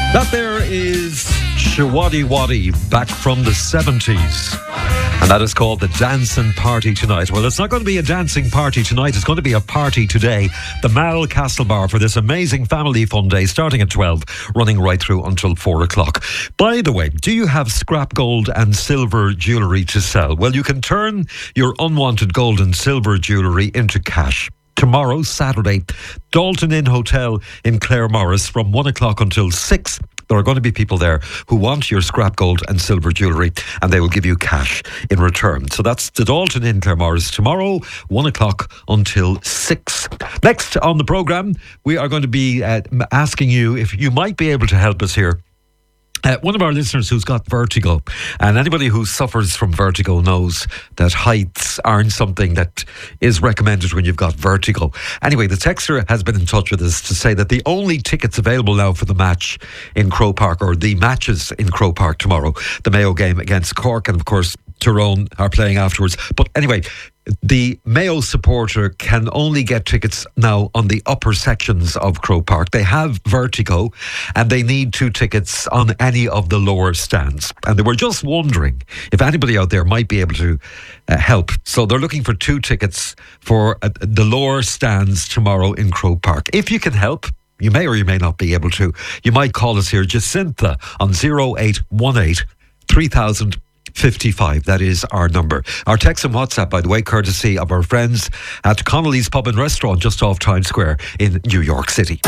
That there is Shawadi Wadi, back from the 70s. And that is called the Dancing Party Tonight. Well, it's not going to be a dancing party tonight. It's going to be a party today. The Mal Castlebar for this amazing family fun day, starting at 12, running right through until 4 o'clock. By the way, do you have scrap gold and silver jewellery to sell? Well, you can turn your unwanted gold and silver jewellery into cash. Tomorrow, Saturday, Dalton Inn Hotel in Claremorris from 1 o'clock until 6. There are going to be people there who want your scrap gold and silver jewellery, and they will give you cash in return. So that's the Dalton Inn Claremorris tomorrow, 1 o'clock until 6. Next on the programme, we are going to be asking you if you might be able to help us here. One of our listeners who's got vertigo, and anybody who suffers from vertigo knows that heights aren't something that is recommended when you've got vertigo. Anyway, the texter has been in touch with us to say that the only tickets available now for the match in Croke Park, or the matches in Croke Park tomorrow, the Mayo game against Cork, and of course Tyrone are playing afterwards. But anyway, the Mayo supporter can only get tickets now on the upper sections of Croke Park. They have vertigo and they need 2 tickets on any of the lower stands. And they were just wondering if anybody out there might be able to help. So they're looking for 2 tickets for the lower stands tomorrow in Croke Park. If you can help, you may or you may not be able to. You might call us here, Jacinta, on 0818 3000 55. That is our number. Our text and WhatsApp, by the way, courtesy of our friends at Connolly's Pub and Restaurant just off Times Square in New York City.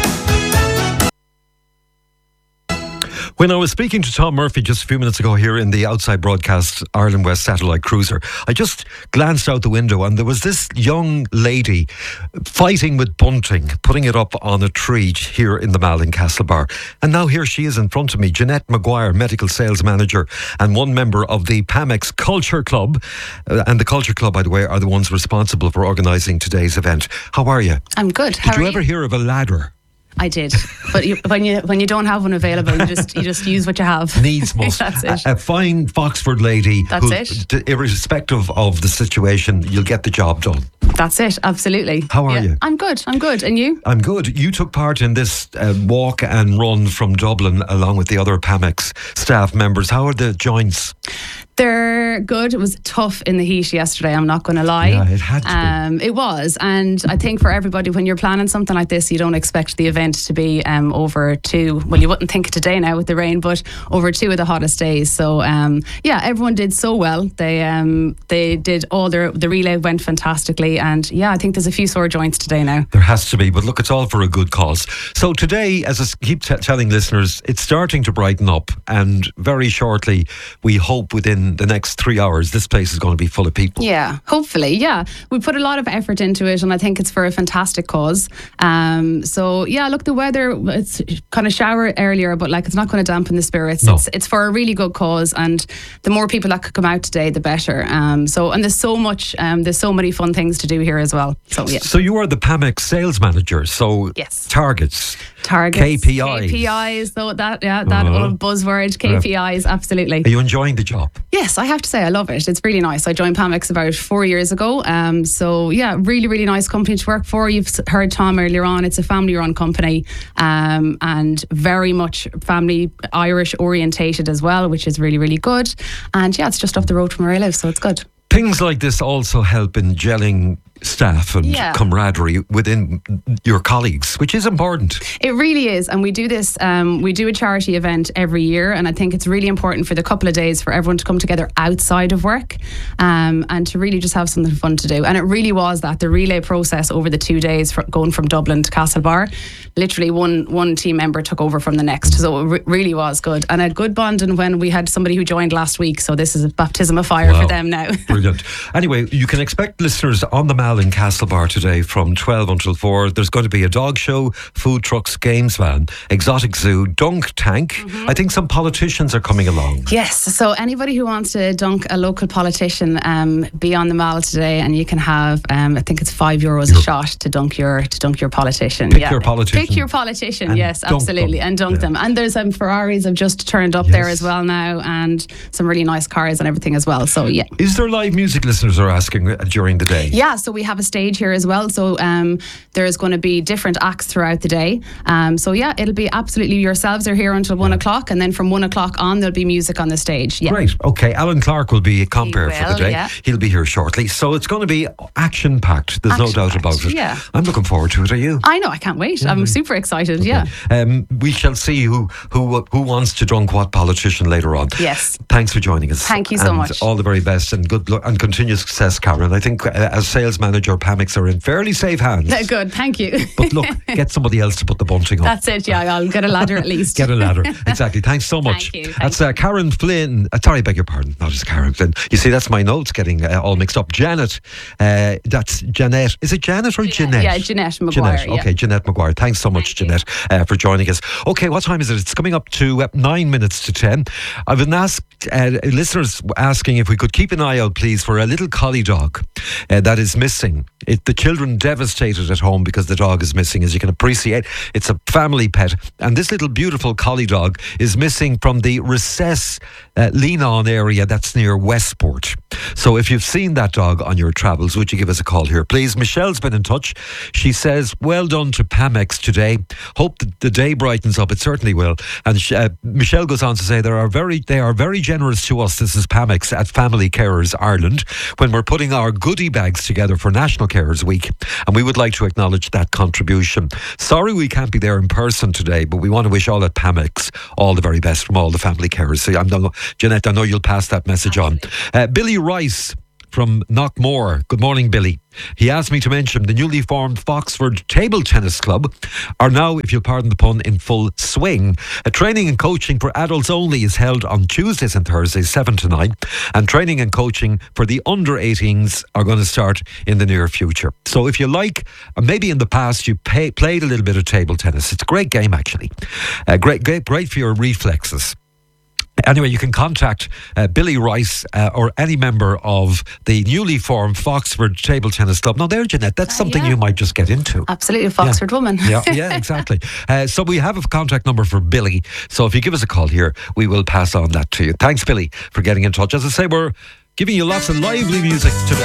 When I was speaking to Tom Murphy just a few minutes ago here in the Outside Broadcast Ireland West Satellite Cruiser, I just glanced out the window and there was this young lady fighting with bunting, putting it up on a tree here in the Mal in Castlebar. And now here she is in front of me, Jeanette Maguire, Medical Sales Manager and one member of the PAMEX Culture Club. And the Culture Club, by the way, are the ones responsible for organising today's event. How are you? I'm good. Did you ever hear of a ladder? I did, but when you don't have one available, you just use what you have. Needs must. That's it. A fine Foxford lady. That's it. Irrespective of the situation, you'll get the job done. That's it. Absolutely. How are you? I'm good. And you? I'm good. You took part in this walk and run from Dublin along with the other PAMEX staff members. How are the joints? They're good. It was tough in the heat yesterday, I'm not going to lie. Yeah, it had to be. It was. And I think for everybody, when you're planning something like this, you don't expect the event to be over 2, well, you wouldn't think today now with the rain, but over 2 of the hottest days. So, everyone did so well. They did all the relay went fantastically. And I think there's a few sore joints today now. There has to be, but look, it's all for a good cause. So today, as I keep telling listeners, it's starting to brighten up, and very shortly, we hope within the next 3 hours, this place is going to be full of people. Yeah, hopefully, yeah. We put a lot of effort into it, and I think it's for a fantastic cause. Look, the weather, it's kind of shower earlier, but it's not going to dampen the spirits. No. It's for a really good cause, and the more people that could come out today, the better. And there's so much, there's so many fun things to do here as well. So, yeah. So you are the PAMEX sales manager, so yes. Targets, KPIs, so that old buzzword, KPIs, absolutely. Are you enjoying the job? Yes, I have to say I love it. It's really nice. I joined PAMEX about 4 years ago. Really, really nice company to work for. You've heard Tom earlier on. It's a family-run company and very much family Irish orientated as well, which is really, really good. And it's just up the road from where I live, so it's good. Things like this also help in gelling staff and camaraderie within your colleagues, which is important. It really is. And we do this, we do a charity event every year, and I think it's really important for the couple of days for everyone to come together outside of work and to really just have something fun to do. And it really was that, the relay process over the 2 days going from Dublin to Castlebar, literally one team member took over from the next. So it really was good. And a good bonding when we had somebody who joined last week. So this is a baptism of fire for them now. Brilliant. Anyway, you can expect listeners on the Mal in Castlebar today from 12 until 4. There's going to be a dog show, food trucks, games van, exotic zoo, dunk tank. Mm-hmm. I think some politicians are coming along. Yes, so anybody who wants to dunk a local politician, be on the Mal today, and you can have I think it's €5 a shot to dunk your politician. Pick your politician. Pick your politician, and yes, dunk absolutely, them. and dunk them. And there's some Ferraris have just turned up there as well now, and some really nice cars and everything as well. So yeah. Is there live music, listeners are asking, during the day? Yeah, so we have a stage here as well. So there's going to be different acts throughout the day. So yeah, it'll be absolutely, yourselves are here until 1 o'clock, and then from 1 o'clock on there'll be music on the stage. Yeah. Great. Okay, Alan Clark will be compere for the day. Yeah. He'll be here shortly. So it's going to be action-packed. There's no doubt about it. Yeah. I'm looking forward to it. Are you? I know, I can't wait. I'm super excited. Yeah. We shall see who wants to dunk what politician later on. Yes. Thanks for joining us. Thank you so much. All the very best and good luck and continued success, Karen. I think as sales manager, Pamex are in fairly safe hands. Good, thank you. But look, get somebody else to put the bunting on. That's it, yeah. I'll get a ladder at least. Get a ladder. Exactly. Thanks so much. Thank you. That's Karen Flynn. Sorry, I beg your pardon. Not as Karen Flynn. You see, that's my notes getting all mixed up. Janet. That's Jeanette. Is it Janet or Jeanette? Yeah, Jeanette Maguire. Jeanette. Okay, Jeanette Maguire. Thanks so much, Jeanette, for joining us. Okay, what time is it? It's coming up to 9 minutes to 10. I've been asked, listeners asking if we could keep an eye out, please, for a little collie dog that is missing. The children devastated at home because the dog is missing, as you can appreciate. It's a family pet, and this little beautiful collie dog is missing from the Recess Lean-On area that's near Westport. So if you've seen that dog on your travels, would you give us a call here, please? Michelle's been in touch. She says, well done to Pamex today. Hope the day brightens up. It certainly will. And Michelle goes on to say they are very generous to us. This is Pamex at Family Carers Ireland, when we're putting our goodie bags together for National Carers Week, and we would like to acknowledge that contribution. Sorry we can't be there in person today, but we want to wish all at Pamex all the very best from all the family carers. So Jeanette, I know you'll pass that message on. Billy Rice from Knockmore. Good morning, Billy. He asked me to mention the newly formed Foxford Table Tennis Club are now, if you'll pardon the pun, in full swing. Training and coaching for adults only is held on Tuesdays and Thursdays, 7 to 9. And training and coaching for the under-18s are going to start in the near future. So if you like, maybe in the past you played a little bit of table tennis. It's a great game, actually. Great for your reflexes. Anyway, you can contact Billy Rice or any member of the newly formed Foxford Table Tennis Club. Now there, Jeanette, that's something you might just get into. Absolutely, Foxford woman. Yeah, exactly. So we have a contact number for Billy. So if you give us a call here, we will pass on that to you. Thanks, Billy, for getting in touch. As I say, we're giving you lots of lively music today.